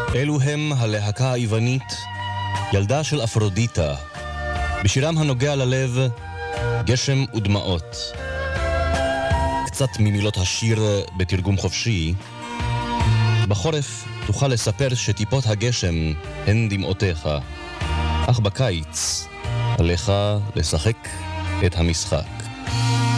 אלו הם הלהקה היוונית, ילדה של אפרודיטה, בשירם הנוגע ללב, גשם ודמעות. קצת ממילות השיר בתרגום חופשי. בחורף תוכל לספר שטיפות הגשם הן דמעותיך, אך בקיץ עליך לשחק את המשחק.